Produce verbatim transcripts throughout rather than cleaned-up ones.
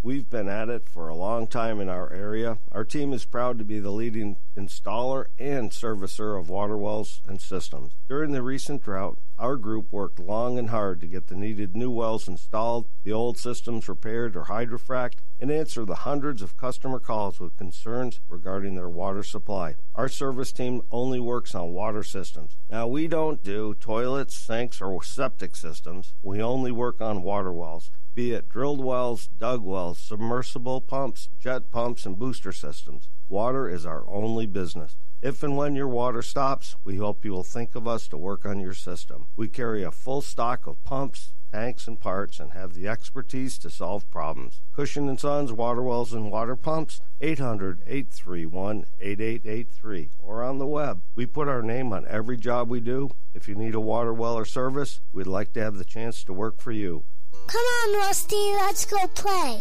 We've been at it for a long time in our area. Our team is proud to be the leading installer and servicer of water wells and systems. During the recent drought, our group worked long and hard to get the needed new wells installed, the old systems repaired or hydrofrac'd, and answer the hundreds of customer calls with concerns regarding their water supply. Our service team only works on water systems. Now, we don't do toilets, sinks, or septic systems. We only work on water wells, be it drilled wells, dug wells, submersible pumps, jet pumps, and booster systems. Water is our only business. If and when your water stops, we hope you will think of us to work on your system. We carry a full stock of pumps, tanks, and parts and have the expertise to solve problems. Cushing and Sons Water Wells and Water Pumps, eight hundred, eight three one, eight eight eight three, or on the web. We put our name on every job we do. If you need a water well or service, we'd like to have the chance to work for you. Come on, Rusty, let's go play.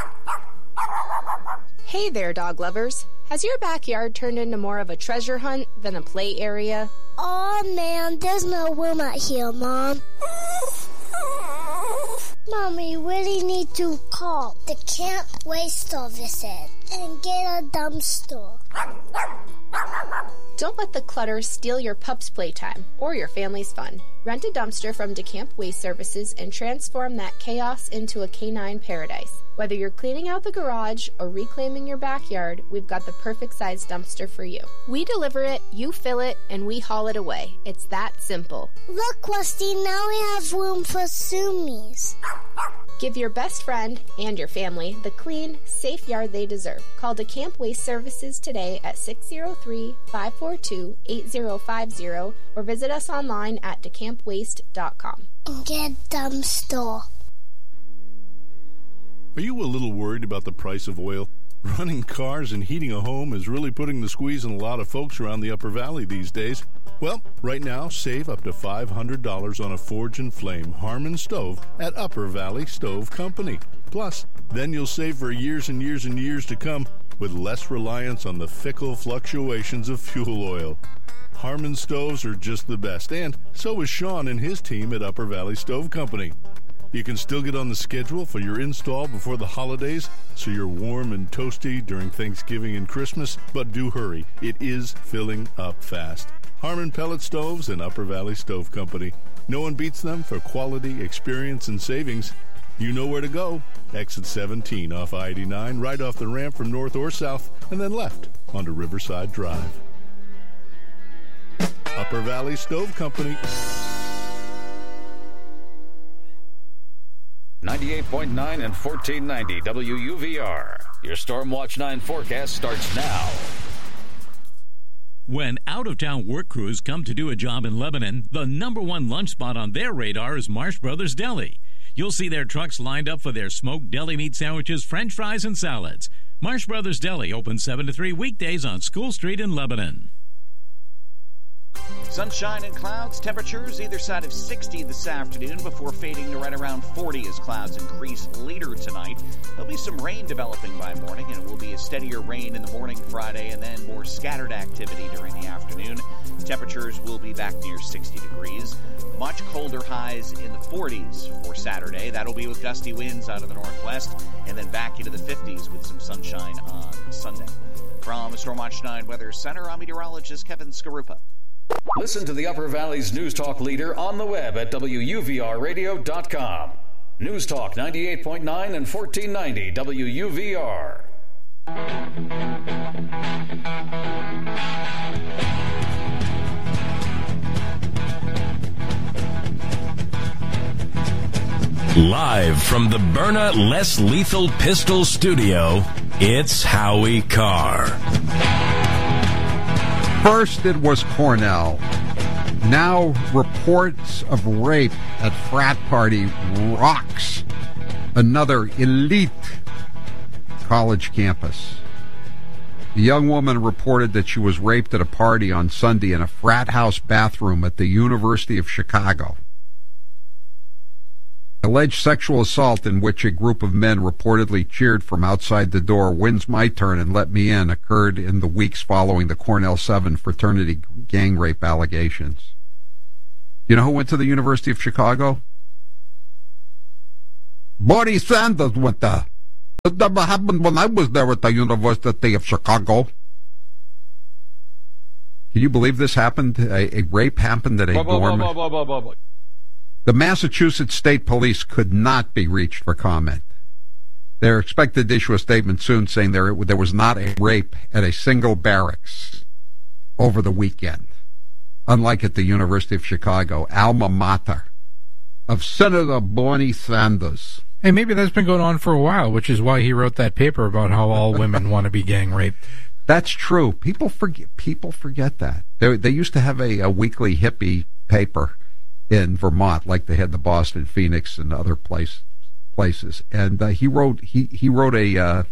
Hey there, dog lovers. Has your backyard turned into more of a treasure hunt than a play area? Oh man, there's no room out here, Mom. Mom, we really need to call the Camp Waste Services and get a dumpster. Don't let the clutter steal your pup's playtime or your family's fun. Rent a dumpster from DeCamp Waste Services and transform that chaos into a canine paradise. Whether you're cleaning out the garage or reclaiming your backyard, we've got the perfect size dumpster for you. We deliver it, you fill it, and we haul it away. It's that simple. Look, Rusty, now we have room for Sumies. Give your best friend and your family the clean, safe yard they deserve. Call DeCamp Waste Services today at six oh three, five four two, eight oh five oh or visit us online at decamp waste dot com. Get dumpster. Are you a little worried about the price of oil? Running cars and heating a home is really putting the squeeze on a lot of folks around the Upper Valley these days. Well, right now, save up to five hundred dollars on a Forge and Flame Harmon stove at Upper Valley Stove Company. Plus, then you'll save for years and years and years to come with less reliance on the fickle fluctuations of fuel oil. Harmon stoves are just the best, and so is Sean and his team at Upper Valley Stove Company. You can still get on the schedule for your install before the holidays, so you're warm and toasty during Thanksgiving and Christmas, but do hurry. It is filling up fast. Harmon Pellet Stoves and Upper Valley Stove Company. No one beats them for quality, experience, and savings. You know where to go. Exit seventeen off I eighty-nine, right off the ramp from north or south, and then left onto Riverside Drive. Upper Valley Stove Company. ninety-eight point nine and fourteen ninety W U V R. Your Stormwatch nine forecast starts now. When out-of-town work crews come to do a job in Lebanon, the number one lunch spot on their radar is Marsh Brothers Deli. You'll see their trucks lined up for their smoked deli meat sandwiches, french fries, and salads. Marsh Brothers Deli open seven to three weekdays on School Street in Lebanon. Sunshine and clouds, temperatures either side of sixty this afternoon before fading to right around forty as clouds increase later tonight. There'll be some rain developing by morning, and it will be a steadier rain in the morning Friday and then more scattered activity during the afternoon. Temperatures will be back near sixty degrees. Much colder highs in the forties for Saturday. That'll be with gusty winds out of the northwest and then back into the fifties with some sunshine on Sunday. From Stormwatch nine Weather Center, I'm meteorologist Kevin Skarupa. Listen to the Upper Valley's News Talk leader on the web at W U V R radio dot com. News Talk ninety-eight point nine and fourteen ninety W U V R. Live from the Byrna Less Lethal Pistol Studio, it's Howie Carr. First, it was Cornell. Now, reports of rape at frat party rocks another elite college campus. A young woman reported that she was raped at a party on Sunday in a frat house bathroom at the University of Chicago. Alleged sexual assault in which a group of men reportedly cheered from outside the door, "When's my turn and let me in," occurred in the weeks following the Cornell seven fraternity gang rape allegations. You know who went to the University of Chicago? Bernie Sanders went there. It never happened when I was there at the University of Chicago. Can you believe this happened? A, a rape happened at a blah, blah, dorm. blah, blah, blah, blah, blah. The Massachusetts State Police could not be reached for comment. They're expected to issue a statement soon saying there, there was not a rape at a single barracks over the weekend, unlike at the University of Chicago, alma mater of Senator Bernie Sanders. Hey, maybe that's been going on for a while, which is why he wrote that paper about how all women want to be gang raped. That's true. People forget. People forget that. They, they used to have a, a weekly hippie paper in Vermont, like they had the Boston Phoenix and other place, places. And uh, he wrote. He he wrote a, uh,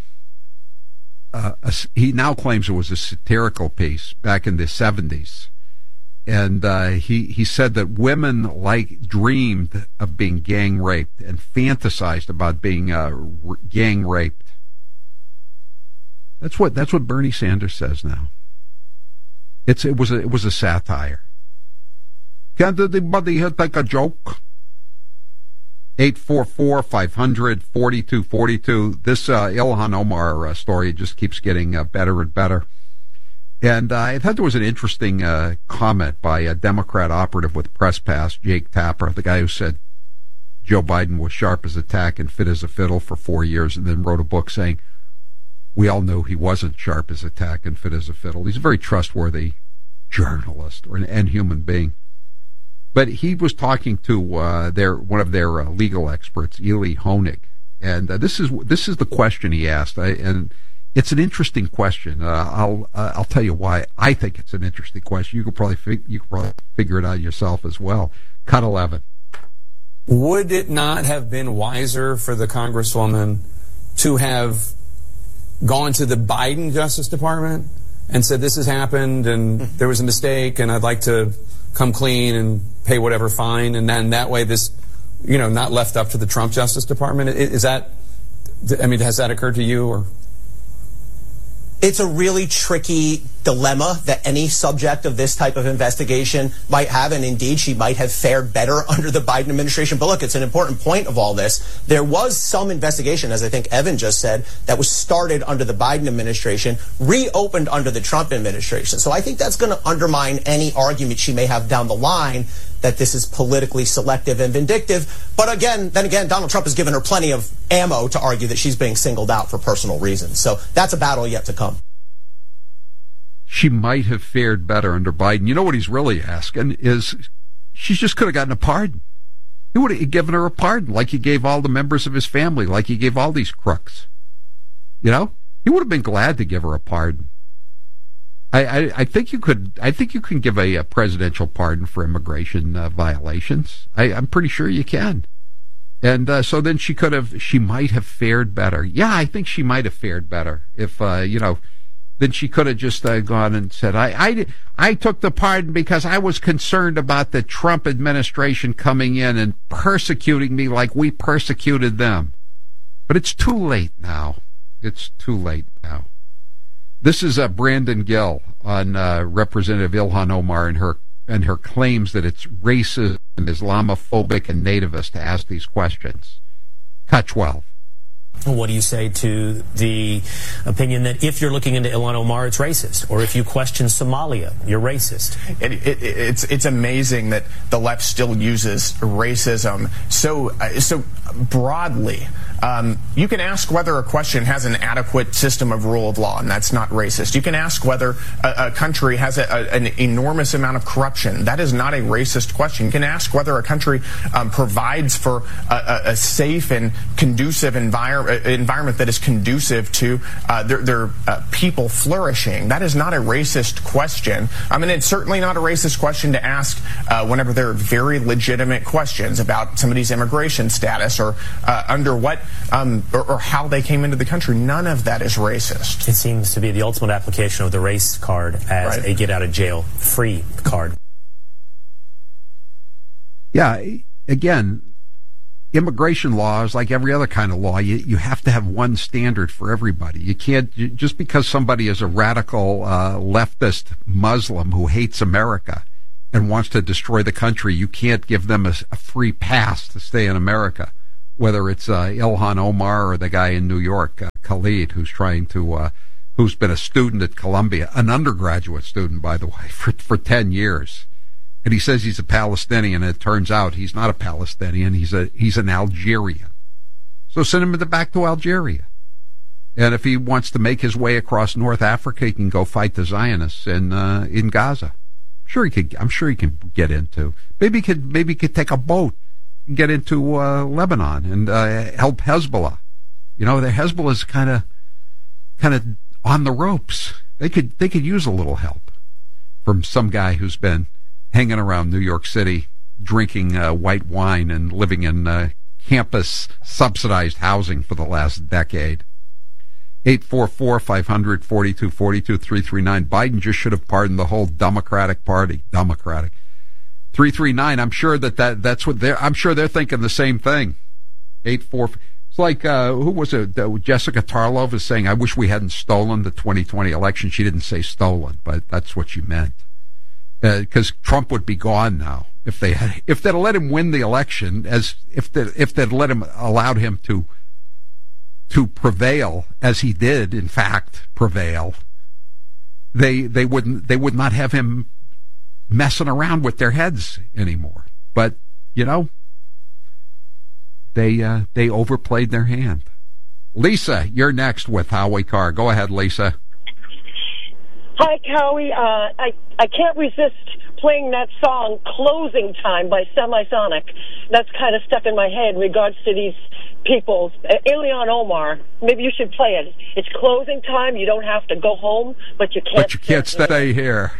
uh, a. He now claims it was a satirical piece back in the seventies, and uh, he he said that women like dreamed of being gang raped and fantasized about being uh, r- gang raped. That's what that's what Bernie Sanders says now. It's it was a it was a satire. Can't anybody here take a joke? eight four four, five hundred, forty-two forty-two. This uh, Ilhan Omar uh, story just keeps getting uh, better and better. And uh, I thought there was an interesting uh, comment by a Democrat operative with Press Pass, Jake Tapper, the guy who said Joe Biden was sharp as a tack and fit as a fiddle for four years, and then wrote a book saying, we all knew he wasn't sharp as a tack and fit as a fiddle. He's a very trustworthy journalist or an, and human being. But he was talking to uh, their one of their uh, legal experts, Eli Honig, and uh, this is this is the question he asked, I, and it's an interesting question. Uh, I'll uh, I'll tell you why I think it's an interesting question. You could probably fig- you could probably figure it out yourself as well. Cut eleven. Would it not have been wiser for the Congresswoman to have gone to the Biden Justice Department and said, this has happened and there was a mistake and I'd like to come clean and pay whatever fine, and then that way this, you know, not left up to the Trump Justice Department? Is that, I mean, has that occurred to you? Or it's a really tricky dilemma that any subject of this type of investigation might have, and indeed she might have fared better under the Biden administration. But look, it's an important point of all this. There was some investigation, as I think Evan just said, that was started under the Biden administration, reopened under the Trump administration. So I think that's going to undermine any argument she may have down the line that this is politically selective and vindictive. But again, then again, Donald Trump has given her plenty of ammo to argue that she's being singled out for personal reasons. So that's a battle yet to come. She might have fared better under Biden. You know what he's really asking is, she just could have gotten a pardon. He would have given her a pardon, like he gave all the members of his family, like he gave all these crooks. You know, he would have been glad to give her a pardon. I, I, I think you could. I think you can give a, a presidential pardon for immigration uh, violations. I, I'm pretty sure you can. And uh, so then she could have. She might have fared better. Yeah, I think she might have fared better if uh, you know. Then she could have just uh, gone and said, I, I, I took the pardon because I was concerned about the Trump administration coming in and persecuting me like we persecuted them. But it's too late now. It's too late now. This is uh, Brandon Gill on uh, Representative Ilhan Omar and her and her claims that it's racist and Islamophobic and nativist to ask these questions. Cut twelve. What do you say to the opinion that if you're looking into Ilhan Omar, it's racist, or if you question Somalia, you're racist? It, it, it's it's amazing that the left still uses racism so uh, so broadly. Um, you can ask whether a question has an adequate system of rule of law, and that's not racist. You can ask whether a, a country has a, a, an enormous amount of corruption. That is not a racist question. You can ask whether a country um, provides for a, a safe and conducive envir- environment that is conducive to uh, their, their uh, people flourishing. That is not a racist question. I mean, it's certainly not a racist question to ask uh, whenever there are very legitimate questions about somebody's immigration status or uh, under what Um, or, or how they came into the country. None of that is racist. It seems to be the ultimate application of the race card as right. a get-out-of-jail-free card. Yeah, again, immigration law is like every other kind of law. You, you have to have one standard for everybody. You can't, just because somebody is a radical uh, leftist Muslim who hates America and wants to destroy the country, you can't give them a, a free pass to stay in America. whether it's uh, Ilhan Omar or the guy in New York, uh, Khalid, who's trying to, uh, who's been a student at Columbia, an undergraduate student, by the way, for, for ten years. And he says he's a Palestinian, and it turns out he's not a Palestinian. He's a he's an Algerian. So send him back to Algeria. And if he wants to make his way across North Africa, he can go fight the Zionists in uh, in Gaza. Sure, he could. I'm sure he can get into. Maybe he could. Maybe he could take a boat and get into uh, Lebanon and uh, help Hezbollah. You know, the Hezbollah is kind of kind of on the ropes. They could they could use a little help from some guy who's been hanging around New York City, drinking uh, white wine and living in uh, campus-subsidized housing for the last decade. eight four four, five hundred, forty-two forty-two, three three nine. Biden just should have pardoned the whole Democratic Party. Democratic. three three nine, I'm sure that, that that's what they're, I'm sure they're thinking the same thing. eight four, it's like, uh, who was it? Uh, Jessica Tarlov is saying, I wish we hadn't stolen the twenty twenty election. She didn't say stolen, but that's what she meant. Because uh, Trump would be gone now if they had, if they'd let him win the election, as if they, if they'd let him allowed him to to prevail as he did, in fact, prevail. They they wouldn't they would not have him messing around with their heads anymore. But you know, they uh, they overplayed their hand. Lisa, you're next with Howie Carr. Go ahead, Lisa. Hi, Cowie. Uh, I, I can't resist playing that song, Closing Time by Semisonic. That's kind of stuck in my head in regards to these people. Uh, Ilhan Omar, maybe you should play it. It's closing time. You don't have to go home, but you can't But you can't stay, stay here.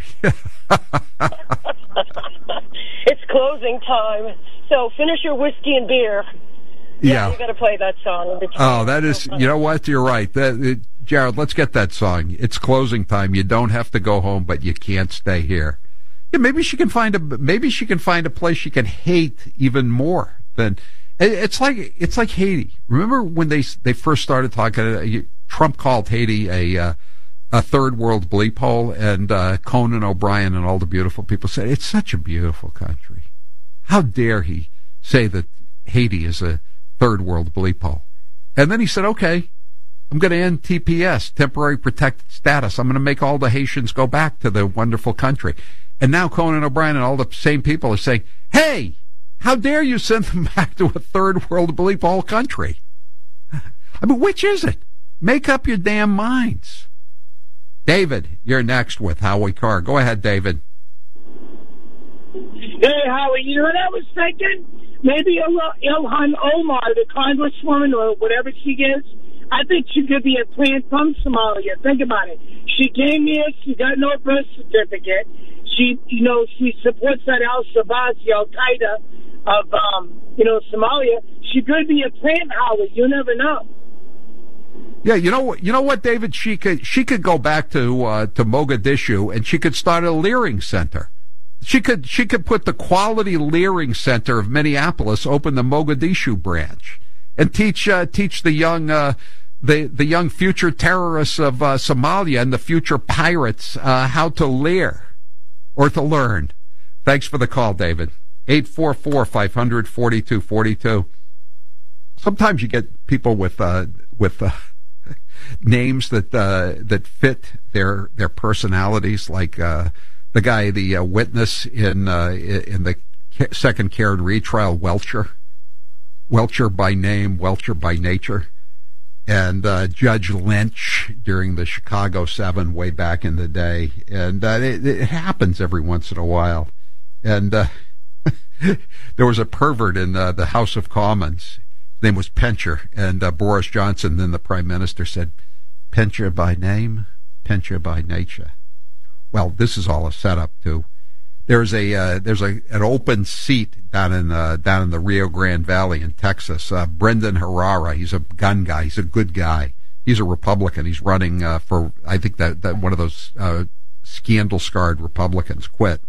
It's closing time. So finish your whiskey and beer. Yeah, yeah. You got to play that song. Oh, that is, you know what? You're right. That, it, Jared, let's get that song. It's closing time. You don't have to go home, but you can't stay here. Yeah, maybe she can find a maybe she can find a place she can hate even more than. It's like it's like Haiti. Remember when they they first started talking? Trump called Haiti a uh, a third world bleep hole, and uh, Conan O'Brien and all the beautiful people said it's such a beautiful country. How dare he say that Haiti is a third world bleep hole? And then he said, okay, I'm going to end T P S, temporary protected status. I'm going to make all the Haitians go back to the wonderful country. And now Conan O'Brien and all the same people are saying, hey, how dare you send them back to a third world bleep hole country? I mean, which is it? Make up your damn minds. David, you're next with Howie Carr. Go ahead, David. Hey, Howie, you know what I was thinking? Maybe Il- Ilhan Omar, the congresswoman or whatever she is, I think she could be a plant from Somalia. Think about it. She came here. She got no birth certificate. She, you know, she supports that Al-Shabaab, the Al-Qaeda of, um, you know, Somalia. She could be a plant, Howard. You never know. Yeah, you know what? You know what, David? She could she could go back to uh, to Mogadishu and she could start a Leering Center. She could she could put the Quality Leering Center of Minneapolis, open the Mogadishu branch, and teach uh, teach the young uh, the the young future terrorists of uh, Somalia and the future pirates uh, how to leer or to learn. Thanks for the call, David. eight four four, five hundred, forty-two forty-two. Sometimes you get people with uh, with uh, names that uh, that fit their their personalities, like uh, the guy, the uh, witness in uh, in the second Karen Reed trial, Welcher, Welcher by name, Welcher by nature, and uh, Judge Lynch during the Chicago Seven way back in the day, and uh, it, it happens every once in a while, and uh, there was a pervert in uh, the House of Commons. His name was Pencher, and uh, Boris Johnson, then the Prime Minister, said, Pencher by name, Pencher by nature. Well, this is all a setup, too. There's a uh, there's a an open seat down in uh, down in the Rio Grande Valley in Texas. Uh, Brendan Herrera, he's a gun guy. He's a good guy. He's a Republican. He's running uh, for, I think that, that one of those uh, scandal-scarred Republicans quit.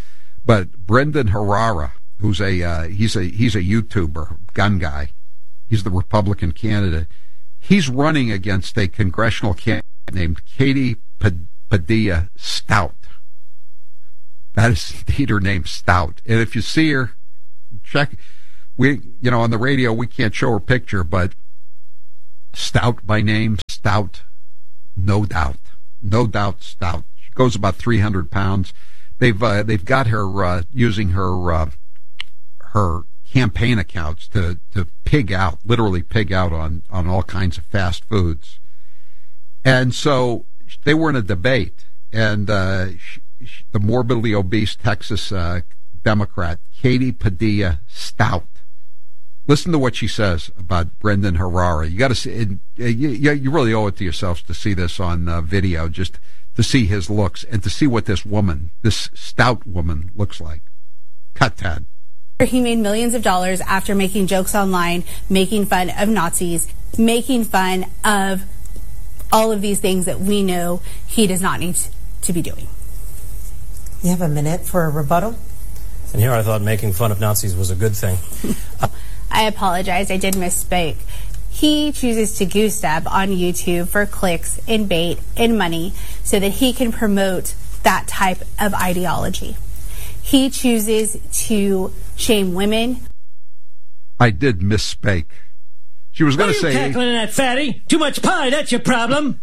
But Brendan Herrera, who's a uh, he's a he's a YouTuber, gun guy. He's the Republican candidate. He's running against a congressional candidate named Katie Padilla Stout. That is indeed her name, Stout. And if you see her, check. we, you know, on the radio, we can't show her picture, but Stout by name, Stout, no doubt, no doubt Stout. She goes about three hundred pounds. They've, uh, they've got her, uh, using her, uh, her campaign accounts to, to pig out, literally pig out on, on all kinds of fast foods. And so they were in a debate, and, uh, she, she, the morbidly obese Texas, uh, Democrat, Katie Padilla Stout. Listen to what she says about Brendan Herrera. You got to see, it, you, you really owe it to yourselves to see this on uh, video, just to see his looks and to see what this woman, this stout woman, looks like. Cut ten. He made millions of dollars after making jokes online, making fun of Nazis, making fun of all of these things that we know he does not need to be doing. You have a minute for a rebuttal? And here I thought making fun of Nazis was a good thing. I apologize. I did misspeak. He chooses to goose step on YouTube for clicks and bait and money so that he can promote that type of ideology. He chooses to shame women. I did misspeak. She was going to say... What are you cackling at, fatty? Too much pie, that's your problem.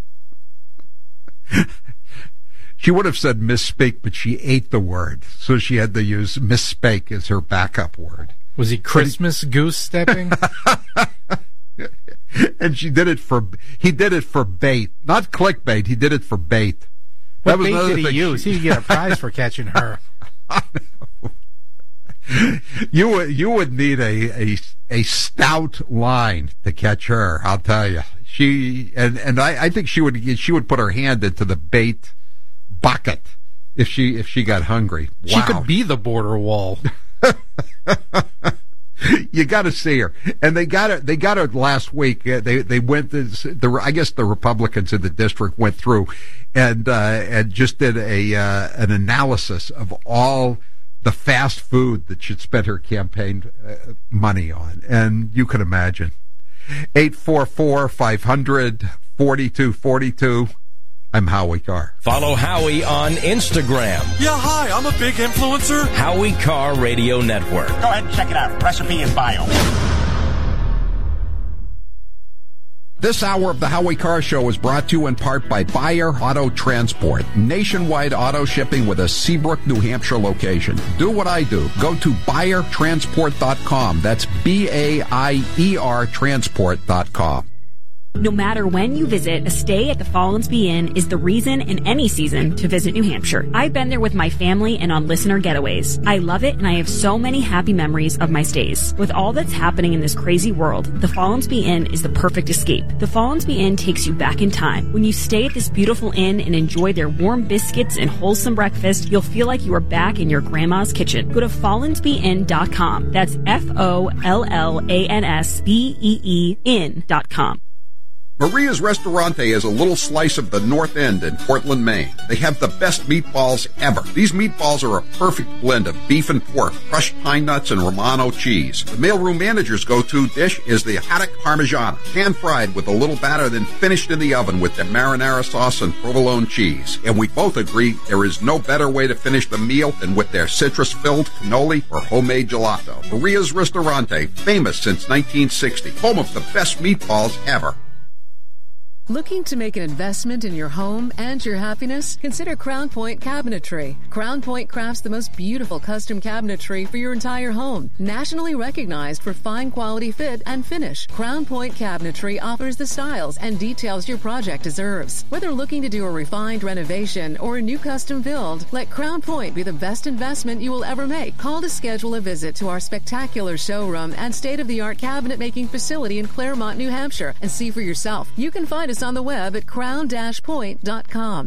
She would have said misspeak, but she ate the word, so she had to use misspeak as her backup word. Was he Christmas goose stepping? And she did it for, he did it for bait. Not clickbait, he did it for bait. What bait did he use? He could get a prize for catching her. You would, you would need a, a, a stout line to catch her, I'll tell you. She, and, and I, I think she would, she would put her hand into the bait bucket if she, if she got hungry. Wow. She could be the border wall. You got to see her, and they got her. They got her last week. They they went. To, the I guess the Republicans in the district went through, and uh, and just did a uh, an analysis of all the fast food that she'd spent her campaign uh, money on, and you can imagine. Eight four four five hundred forty two forty two. I'm Howie Carr. Follow Howie on Instagram. Yeah, hi, I'm a big influencer. Howie Carr Radio Network. Go ahead and check it out. Recipe in bio. This hour of the Howie Carr Show is brought to you in part by Bayer Auto Transport. Nationwide auto shipping with a Seabrook, New Hampshire location. Do what I do. Go to Bayer Transport dot com. That's B A I E R Transport dot com. No matter when you visit, a stay at the Follansbee Inn is the reason in any season to visit New Hampshire. I've been there with my family and on listener getaways. I love it, and I have so many happy memories of my stays. With all that's happening in this crazy world, the Follansbee Inn is the perfect escape. The Follansbee Inn takes you back in time. When you stay at this beautiful inn and enjoy their warm biscuits and wholesome breakfast, you'll feel like you are back in your grandma's kitchen. Go to Follansbee Inn dot com. That's F O L L A N S B E E Inn dot com. Maria's Restaurante is a little slice of the North End in Portland, Maine. They have the best meatballs ever. These meatballs are a perfect blend of beef and pork, crushed pine nuts, and Romano cheese. The mailroom manager's go-to dish is the haddock parmigiana, pan-fried with a little batter, then finished in the oven with their marinara sauce and provolone cheese. And we both agree there is no better way to finish the meal than with their citrus-filled cannoli or homemade gelato. Maria's Ristorante, famous since nineteen sixty, home of the best meatballs ever. Looking to make an investment in your home and your happiness? Consider Crown Point Cabinetry. Crown Point crafts the most beautiful custom cabinetry for your entire home. Nationally recognized for fine quality fit and finish, Crown Point Cabinetry offers the styles and details your project deserves. Whether looking to do a refined renovation or a new custom build, let Crown Point be the best investment you will ever make. Call to schedule a visit to our spectacular showroom and state-of-the-art cabinet making facility in Claremont, New Hampshire, and see for yourself. You can find us on the web at crown point dot com.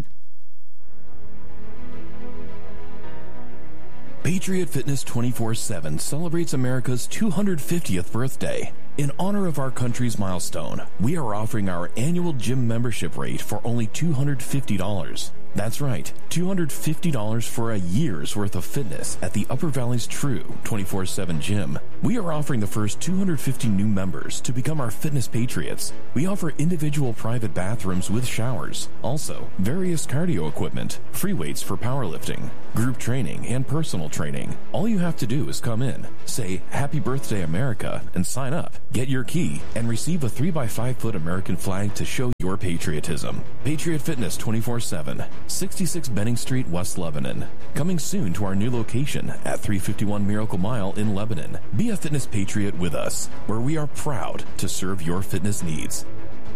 Patriot Fitness twenty-four seven celebrates America's two hundred fiftieth birthday. In honor of our country's milestone, we are offering our annual gym membership rate for only two hundred fifty dollars. That's right, two hundred fifty dollars for a year's worth of fitness at the Upper Valley's true twenty-four seven gym. We are offering the first two hundred fifty new members to become our fitness patriots. We offer individual private bathrooms with showers, also various cardio equipment, free weights for powerlifting, group training, and personal training. All you have to do is come in, say Happy Birthday America, and sign up. Get your key and receive a three by five foot American flag to show your patriotism. Patriot Fitness twenty-four seven, sixty-six Benning Street, West Lebanon. Coming soon to our new location at three fifty-one Miracle Mile in Lebanon. Be a fitness patriot with us, where we are proud to serve your fitness needs.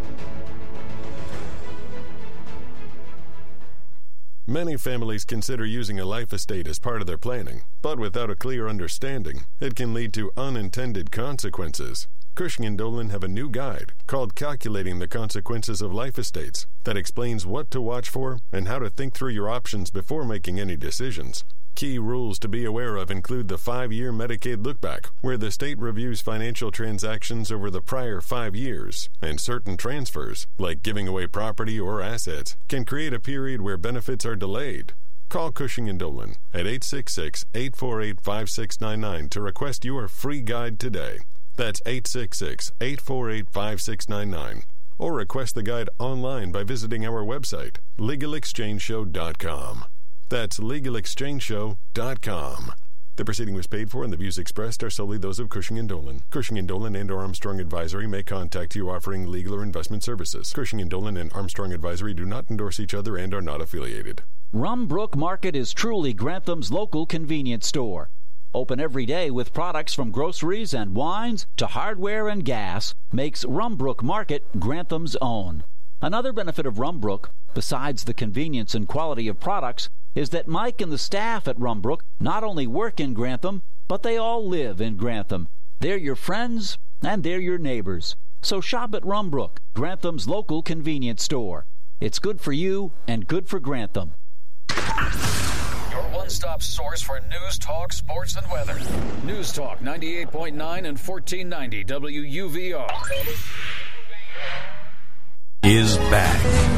Many families consider using a life estate as part of their planning, but without a clear understanding, it can lead to unintended consequences. Cushing and Dolan have a new guide called Calculating the Consequences of Life Estates that explains what to watch for and how to think through your options before making any decisions. Key rules to be aware of include the five-year Medicaid lookback, where the state reviews financial transactions over the prior five years, and certain transfers, like giving away property or assets, can create a period where benefits are delayed. Call Cushing and Dolan at eight six six, eight four eight, five six nine nine to request your free guide today. That's eight six six, eight four eight, five six nine nine. Or request the guide online by visiting our website, legal exchange show dot com. That's legal exchange show dot com. The proceeding was paid for and the views expressed are solely those of Cushing and Dolan. Cushing and Dolan and or Armstrong Advisory may contact you offering legal or investment services. Cushing and Dolan and Armstrong Advisory do not endorse each other and are not affiliated. Rumbrook Market is truly Grantham's local convenience store. Open every day with products from groceries and wines to hardware and gas makes Rumbrook Market Grantham's own. Another benefit of Rumbrook, besides the convenience and quality of products, is that Mike and the staff at Rumbrook not only work in Grantham, but they all live in Grantham. They're your friends and they're your neighbors. So shop at Rumbrook, Grantham's local convenience store. It's good for you and good for Grantham. Your one-stop source for news, talk, sports, and weather. News Talk ninety-eight point nine and fourteen ninety W U V R is back.